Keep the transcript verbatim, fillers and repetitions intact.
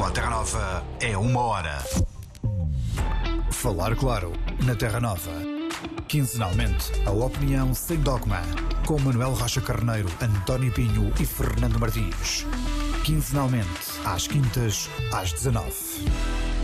Com a Terra Nova é uma hora. Falar claro na Terra Nova. Quinzenalmente, a opinião sem dogma. Com Manuel Rocha Carneiro, António Pinho e Fernando Martins. Quinzenalmente, às quintas, às dezanove.